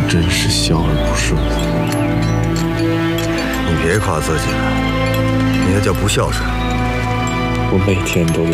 真是孝而不顺。 你别夸自己了，你那叫不孝顺。 我每天都有